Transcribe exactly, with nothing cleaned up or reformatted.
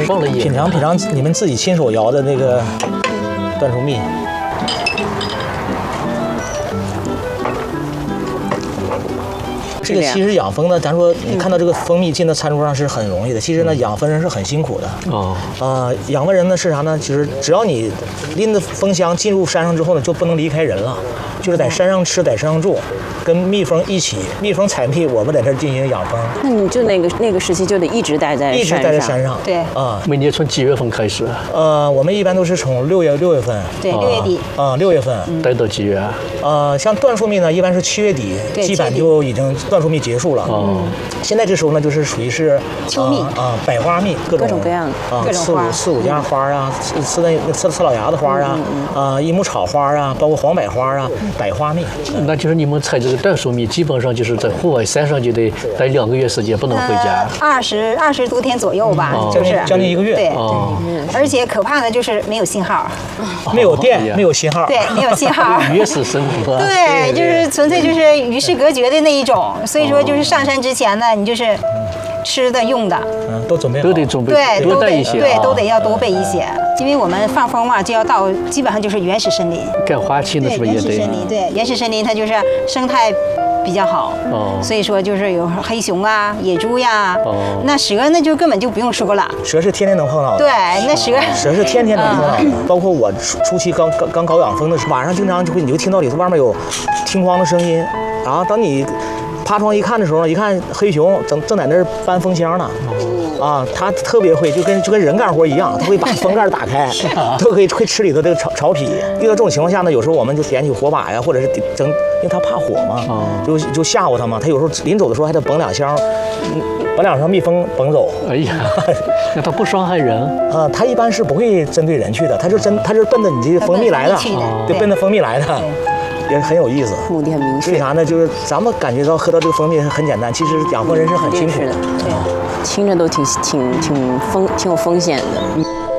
放了盐， 品尝品尝你们自己亲手摇的那个椴树蜜。这个其实养蜂呢，咱说你看到这个蜂蜜进到餐桌上是很容易的，其实呢养蜂人是很辛苦的。 哦， 呃，养蜂人呢是啥呢？就是只要你拎着蜂箱进入山上之后呢，就不能离开人了，就是在山上吃，在山上住，跟蜜蜂一起，蜜蜂采蜜，我们在这儿进行养蜂。 那你就那个那个时期就得一直待在一直待在山上。 对啊， 每年从几月份开始？ 呃，我们一般都是从六月六月份。 对，六月底。 啊，六月份。 待到几月啊？ 呃，像椴树蜜呢，一般是七月底，基本就已经椴树蜜结束了。 哦， 现在这时候呢，就是属于是秋蜜啊，百花蜜，各种各种各样的啊， 各种花， 四五四五家花啊，刺那那刺刺老芽子花啊，啊，益母草花啊，包括黄百花啊，百花蜜。 那就是你们采这个椴树蜜，基本上就是在户外山上就得待两个月时间，不能回家。 二十二十多天左右吧，就是将近一个月。 对，而且可怕的就是没有信号， 没有电，没有信号。 对，没有信号。 原始生活。 对，就是纯粹就是与世隔绝的那一种。所以说，就是上山之前呢，你就是吃的、用的， 嗯，都准备好， 都得准备， 对， 多带一些， 对，都得要多备一些，因为我们放蜂嘛，就要到基本上就是原始森林。 干花期的是不是也得？ 原始森林，对，原始森林它就是生态比较好，哦，所以说就是有黑熊啊、野猪呀，哦，那蛇那就根本就不用说了， 蛇是天天能碰到的， 对，那蛇蛇是天天能碰到的，包括我初初期刚刚刚搞养蜂的时候，晚上经常就会你就听到里头外面有听慌的声音，然后当你爬窗一看的时候，一看黑熊正正在那儿搬蜂箱呢。啊，它特别会，就跟就跟人干活一样，它会把封盖打开，都可以会吃里头这个草草皮。遇到这种情况下呢，有时候我们就点起火把呀，或者是整，因为它怕火嘛，就就吓唬它嘛。它有时候临走的时候还得绷两箱，把两箱蜜蜂绷走。 哎呀，那它不伤害人？ 啊，它一般是不会针对人去的，它就真它是奔着你这蜂蜜来的，对，奔着蜂蜜来的。也很有意思， 目的很明确。 为啥呢？就是咱们感觉到喝到这个蜂蜜很简单，其实养蜂人是很辛苦的， 对，听着都挺挺挺风挺有风险的。